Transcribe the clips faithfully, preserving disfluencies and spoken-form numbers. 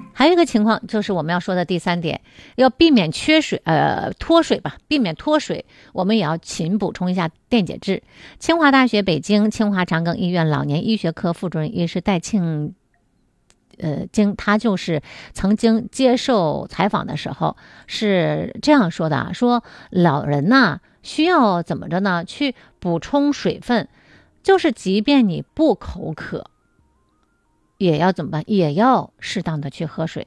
还有一个情况就是我们要说的第三点，要避免缺水，呃，脱水吧，避免脱水，我们也要勤补充一下电解质。清华大学北京清华长庚医院老年医学科副主任医师戴庆，呃，经他就是曾经接受采访的时候是这样说的，说老人呐需要怎么着呢？去补充水分，就是即便你不口渴，也要怎么办？也要适当的去喝水。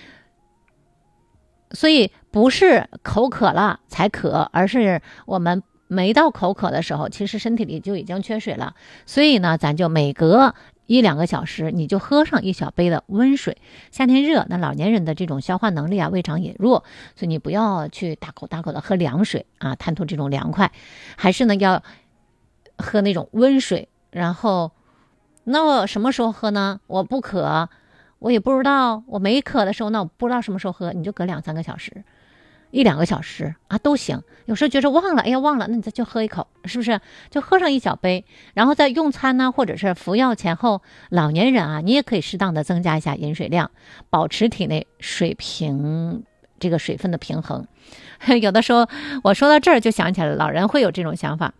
所以不是口渴了才渴，而是我们没到口渴的时候，其实身体里就已经缺水了。所以呢，咱就每隔一两个小时，你就喝上一小杯的温水。夏天热，那老年人的这种消化能力啊，胃肠也弱，所以你不要去大口大口的喝凉水啊，贪图这种凉快，还是呢要喝那种温水。然后那我什么时候喝呢？我不渴，我也不知道，我没渴的时候，那我不知道什么时候喝，你就隔两三个小时，一两个小时啊都行。有时候觉得忘了，哎呀忘了，那你再就喝一口，是不是？就喝上一小杯，然后在用餐呢，或者是服药前后，老年人啊，你也可以适当的增加一下饮水量，保持体内水平这个水分的平衡。有的时候我说到这儿就想起来了，老人会有这种想法。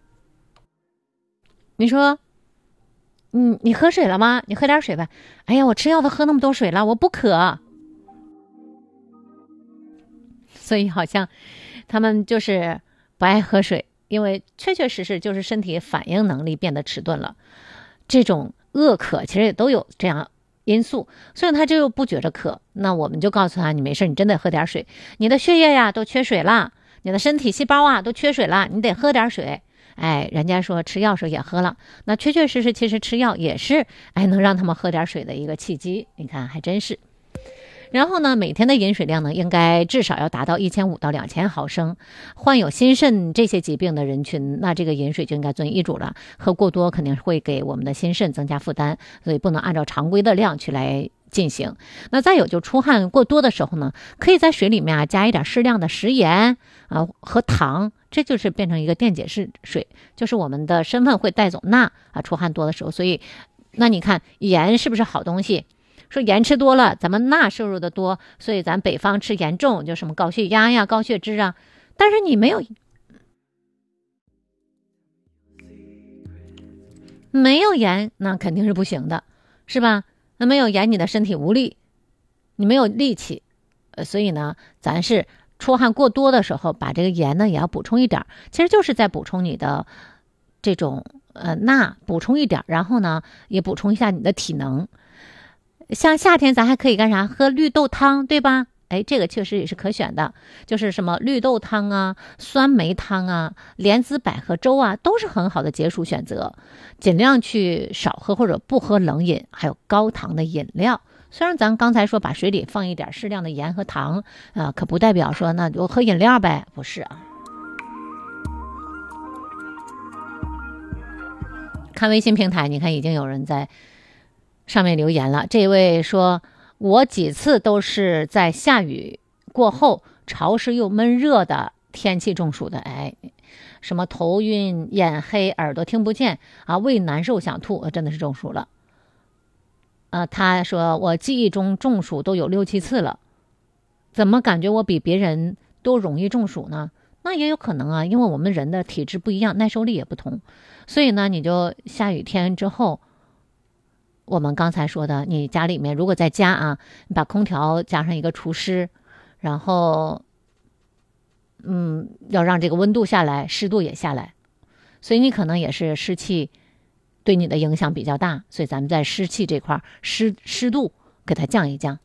你说嗯，你喝水了吗？你喝点水呗。哎呀，我吃药都喝那么多水了，我不渴。所以好像他们就是不爱喝水，因为确确实实就是身体反应能力变得迟钝了。这种饿渴其实也都有这样因素，所以他就又不觉着渴。那我们就告诉他，你没事，你真得喝点水，你的血液呀都缺水了，你的身体细胞啊都缺水了，你得喝点水。哎，人家说吃药时候也喝了，那确确实实其实吃药也是哎能让他们喝点水的一个契机，你看还真是。然后呢，每天的饮水量呢，应该至少要达到一千五到两千毫升。患有心肾这些疾病的人群，那这个饮水就应该遵医嘱了。喝过多肯定会给我们的心肾增加负担，所以不能按照常规的量去来进行。那再有就出汗过多的时候呢，可以在水里面啊加一点适量的食盐啊和糖，这就是变成一个电解质水，就是我们的身份会带走钠啊，出汗多的时候，所以那你看盐是不是好东西？说盐吃多了，咱们钠摄入的多，所以咱北方吃盐重，就什么高血压呀、高血脂啊。但是你没有没有盐，那肯定是不行的，是吧？那没有盐，你的身体无力，你没有力气，呃，所以呢，咱是出汗过多的时候，把这个盐呢也要补充一点，其实就是在补充你的这种呃钠，补充一点，然后呢也补充一下你的体能。像夏天咱还可以干啥？喝绿豆汤，对吧？哎，这个确实也是可选的，就是什么绿豆汤啊、酸梅汤啊、莲子百合粥啊，都是很好的解暑选择。尽量去少喝或者不喝冷饮，还有高糖的饮料。虽然咱刚才说把水里放一点适量的盐和糖啊、呃，可不代表说那就喝饮料呗，不是啊。看微信平台，你看已经有人在上面留言了。这位说，我几次都是在下雨过后潮湿又闷热的天气中暑的。哎，什么头晕眼黑耳朵听不见啊，胃难受想吐，真的是中暑了。呃，他说我记忆中中暑都有六七次了，怎么感觉我比别人都容易中暑呢？那也有可能啊，因为我们人的体质不一样，耐受力也不同。所以呢，你就下雨天之后，我们刚才说的，你家里面如果在家啊，你把空调加上一个除湿，然后嗯，要让这个温度下来，湿度也下来，所以你可能也是湿气对你的影响比较大，所以咱们在湿气这块湿湿度给它降一降。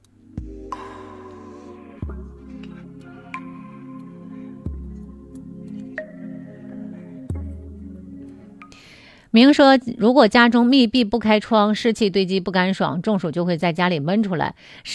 明说，如果家中密闭不开窗，湿气堆积不干爽，中暑就会在家里闷出来。